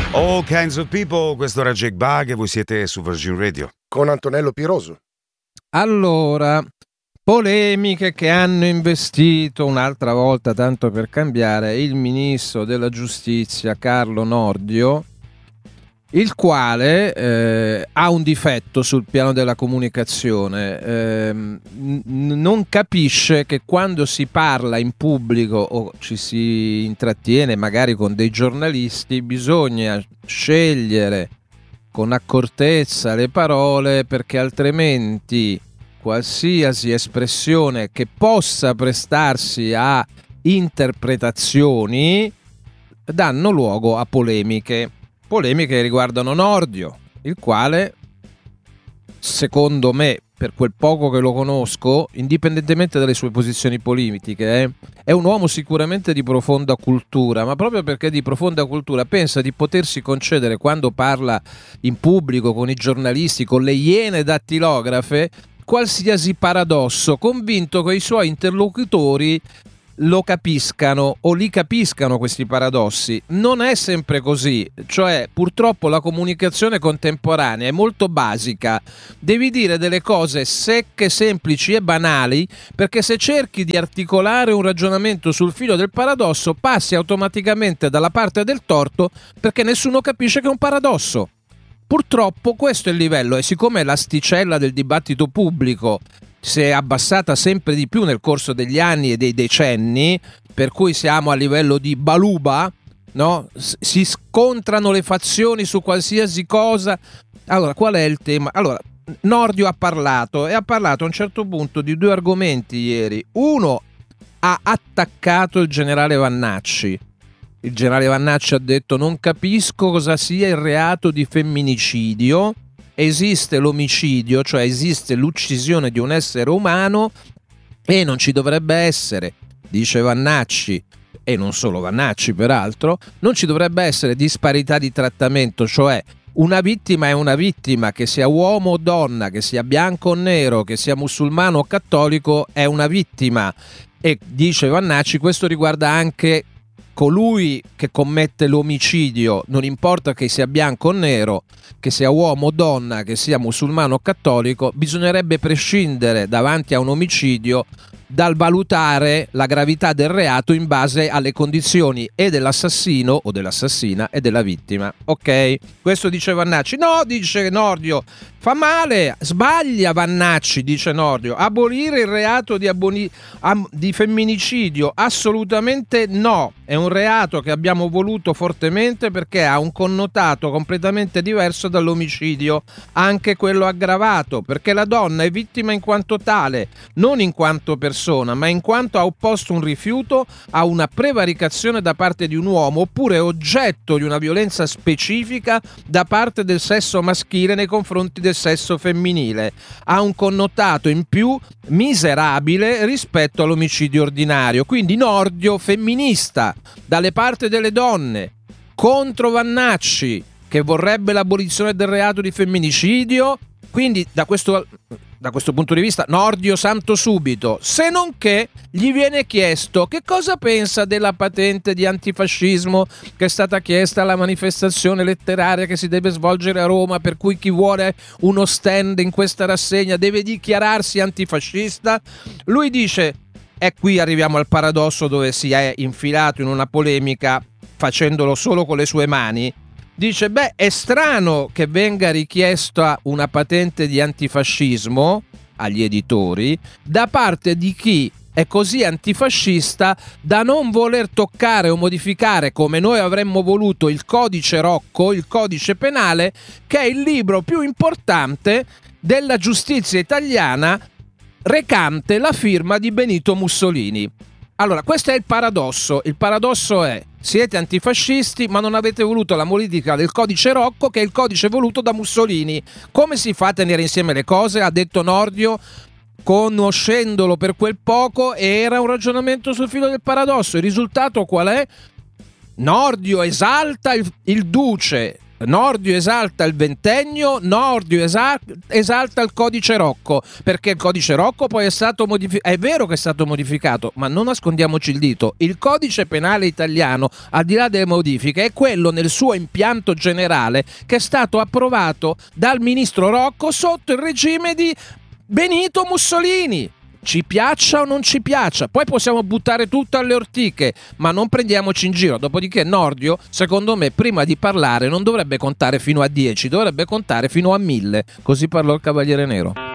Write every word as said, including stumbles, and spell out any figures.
All kinds of people, questo era Jake Bug e voi siete su Virgin Radio. Con Antonello Piroso. Allora, polemiche che hanno investito un'altra volta, tanto per cambiare, il ministro della giustizia Carlo Nordio, il quale eh, ha un difetto sul piano della comunicazione, eh, n- non capisce che quando si parla in pubblico o ci si intrattiene magari con dei giornalisti bisogna scegliere con accortezza le parole, perché altrimenti qualsiasi espressione che possa prestarsi a interpretazioni danno luogo a polemiche. Polemiche che riguardano Nordio, il quale, secondo me, per quel poco che lo conosco, indipendentemente dalle sue posizioni politiche, eh, è un uomo sicuramente di profonda cultura, ma proprio perché di profonda cultura pensa di potersi concedere, quando parla in pubblico con i giornalisti, con le iene dattilografe, qualsiasi paradosso, convinto che i suoi interlocutori lo capiscano o li capiscano questi paradossi. Non è sempre così, cioè purtroppo la comunicazione contemporanea è molto basica, devi dire delle cose secche, semplici e banali, perché se cerchi di articolare un ragionamento sul filo del paradosso passi automaticamente dalla parte del torto, perché nessuno capisce che è un paradosso. Purtroppo questo è il livello, e siccome l'asticella del dibattito pubblico si è abbassata sempre di più nel corso degli anni e dei decenni, per cui siamo a livello di baluba, no? S- si scontrano le fazioni su qualsiasi cosa. Allora, qual è il tema? Allora, Nordio ha parlato e ha parlato a un certo punto di due argomenti ieri. Uno, ha attaccato il generale Vannacci. Il generale Vannacci ha detto: non capisco cosa sia il reato di femminicidio. Esiste l'omicidio, cioè esiste l'uccisione di un essere umano e non ci dovrebbe essere, dice Vannacci, e non solo Vannacci peraltro, non ci dovrebbe essere disparità di trattamento, cioè una vittima è una vittima, che sia uomo o donna, che sia bianco o nero, che sia musulmano o cattolico, è una vittima. E dice Vannacci, questo riguarda anche colui che commette l'omicidio, non importa che sia bianco o nero, che sia uomo o donna, che sia musulmano o cattolico, bisognerebbe prescindere davanti a un omicidio dal valutare la gravità del reato in base alle condizioni e dell'assassino o dell'assassina e della vittima. Ok? Questo dice Vannacci. No, dice Nordio, fa male, sbaglia Vannacci, dice Nordio. Abolire il reato di, aboni- am- di femminicidio? Assolutamente no. È un reato che abbiamo voluto fortemente perché ha un connotato completamente diverso dall'omicidio, anche quello aggravato, perché la donna è vittima in quanto tale, non in quanto persona, ma in quanto ha opposto un rifiuto a una prevaricazione da parte di un uomo, oppure oggetto di una violenza specifica da parte del sesso maschile nei confronti del sesso femminile. Ha un connotato in più miserabile rispetto all'omicidio ordinario. Quindi Nordio, femminista, dalle parti delle donne, contro Vannacci, che vorrebbe l'abolizione del reato di femminicidio. Quindi da questo, da questo punto di vista Nordio santo subito, se non che gli viene chiesto che cosa pensa della patente di antifascismo che è stata chiesta alla manifestazione letteraria che si deve svolgere a Roma, per cui chi vuole uno stand in questa rassegna deve dichiararsi antifascista. Lui dice, e qui arriviamo al paradosso dove si è infilato in una polemica facendolo solo con le sue mani. Dice, beh, è strano che venga richiesta una patente di antifascismo agli editori da parte di chi è così antifascista da non voler toccare o modificare, come noi avremmo voluto, il codice Rocco, il codice penale, che è il libro più importante della giustizia italiana, recante la firma di Benito Mussolini. Allora, questo è il paradosso. Il paradosso è: siete antifascisti ma non avete voluto la modifica del codice Rocco, che è il codice voluto da Mussolini. Come si fa a tenere insieme le cose? Ha detto Nordio, conoscendolo per quel poco, era un ragionamento sul filo del paradosso. Il risultato qual è? Nordio esalta il, il duce Nordio esalta il ventennio, Nordio esa- esalta il codice Rocco, perché il codice Rocco poi è stato modificato, è vero che è stato modificato, ma non nascondiamoci il dito, il codice penale italiano, al di là delle modifiche, è quello nel suo impianto generale che è stato approvato dal ministro Rocco sotto il regime di Benito Mussolini. Ci piaccia o non ci piaccia, poi possiamo buttare tutto alle ortiche, ma non prendiamoci in giro. Dopodiché Nordio, secondo me, prima di parlare non dovrebbe contare fino a dieci, dovrebbe contare fino a mille. Così parlò il Cavaliere Nero.